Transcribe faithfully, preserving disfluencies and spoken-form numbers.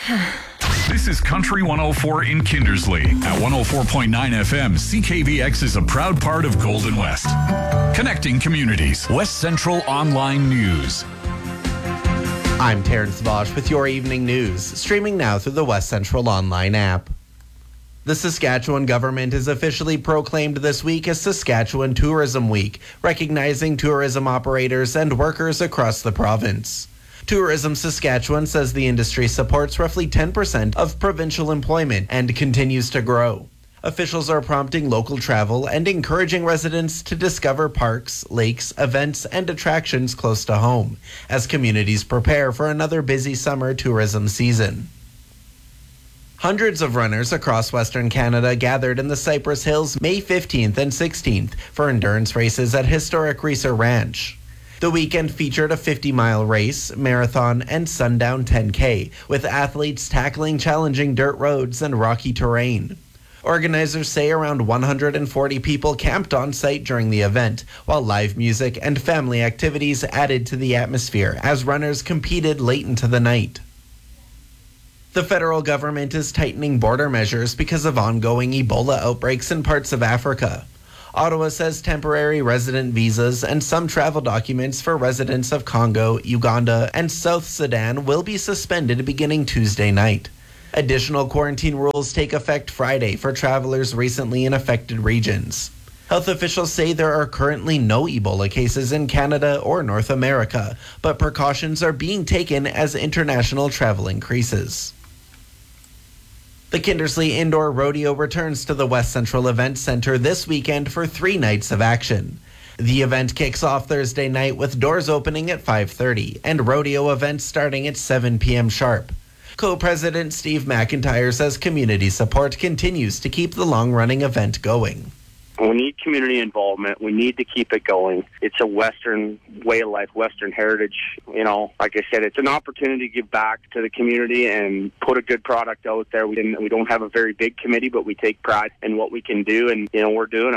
This is Country one oh four in Kindersley. At one oh four point nine F M, C K V X is a proud part of Golden West. Connecting communities. West Central Online News. I'm Terrence Bosch with your evening news, streaming now through the West Central Online app. The Saskatchewan government is officially proclaimed this week as Saskatchewan Tourism Week, recognizing tourism operators and workers across the province. Tourism Saskatchewan says the industry supports roughly ten percent of provincial employment and continues to grow. Officials are prompting local travel and encouraging residents to discover parks, lakes, events, and attractions close to home as communities prepare for another busy summer tourism season. Hundreds of runners across Western Canada gathered in the Cypress Hills May fifteenth and sixteenth for endurance races at historic Reeser Ranch. The weekend featured a fifty-mile race, marathon, and sundown ten K, with athletes tackling challenging dirt roads and rocky terrain. Organizers say around one hundred forty people camped on site during the event, while live music and family activities added to the atmosphere as runners competed late into the night. The federal government is tightening border measures because of ongoing Ebola outbreaks in parts of Africa. Ottawa says temporary resident visas and some travel documents for residents of Congo, Uganda, and South Sudan will be suspended beginning Tuesday night. Additional quarantine rules take effect Friday for travelers recently in affected regions. Health officials say there are currently no Ebola cases in Canada or North America, but precautions are being taken as international travel increases. The Kindersley Indoor Rodeo returns to the West Central Event Centre this weekend for three nights of action. The event kicks off Thursday night with doors opening at five thirty and rodeo events starting at seven p.m. sharp. Co-President Steve McIntyre says community support continues to keep the long-running event going. We need community involvement. We need to keep it going. It's a Western way of life, Western heritage. You know, like I said, it's an opportunity to give back to the community and put a good product out there. We, didn't, we don't have a very big committee, but we take pride in what we can do, and, you know, we're doing it.